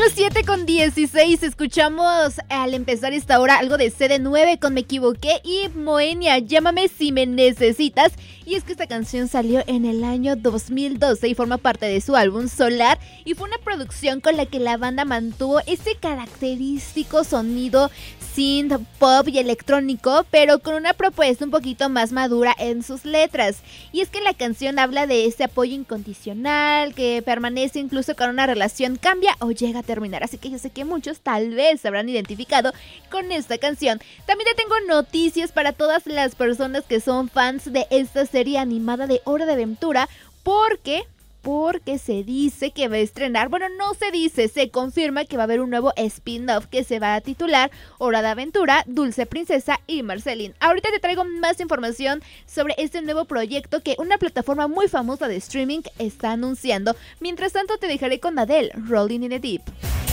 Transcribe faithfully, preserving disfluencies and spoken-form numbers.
siete con dieciséis, escuchamos al empezar esta hora algo de C D nueve con Me Equivoqué y Moenia, Llámame si me necesitas. Y es que esta canción salió en el año dos mil doce y forma parte de su álbum Solar, y fue una producción con la que la banda mantuvo ese característico sonido synth, pop y electrónico, pero con una propuesta un poquito más madura en sus letras. Y es que la canción habla de ese apoyo incondicional que permanece incluso cuando una relación cambia o llega a terminar, así que yo sé que muchos tal vez se habrán identificado con esta canción. También te tengo noticias para todas las personas que son fans de esta serie animada de Hora de Aventura, porque... porque se dice que va a estrenar, bueno, no se dice, se confirma que va a haber un nuevo spin-off que se va a titular Hora de Aventura, Dulce Princesa y Marceline. Ahorita te traigo más información sobre este nuevo proyecto que una plataforma muy famosa de streaming está anunciando. Mientras tanto te dejaré con Adele, Rolling in the Deep.